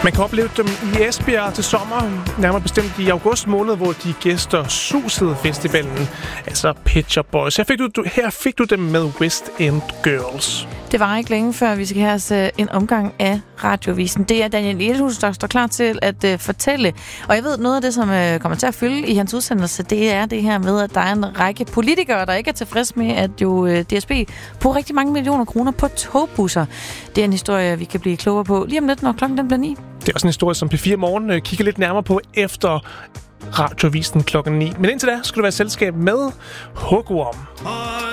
Man kan opleve dem i Esbjerg til sommer, nærmere bestemt i august måned, hvor de gæster Suset Festivalen, altså Pet Shop Boys. Her fik du dem med West End Girls. Det var ikke længe før, vi skal have os en omgang af Radiovisen. Det er Daniel Edelhus, der står klar til at fortælle. Og jeg ved, noget af det, som kommer til at fylde i hans udsendelse, det er det her med, at der er en række politikere, der ikke er tilfreds med, at jo DSB bruger rigtig mange millioner kroner på togbusser. Det er en historie, vi kan blive klogere på lige om lidt, når klokken den bliver 9. Det er også en historie, som P4 Morgen kigger lidt nærmere på efter Radiovisen klokken 9. Men indtil da skal du være i selskab med Hugorm.